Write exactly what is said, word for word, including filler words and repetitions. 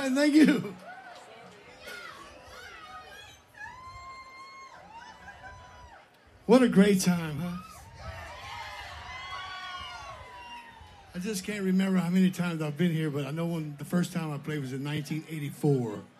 right, thank you. What a great time, huh? I just can't remember how many times I've been here, but I know when the first time I played was in nineteen eighty-four.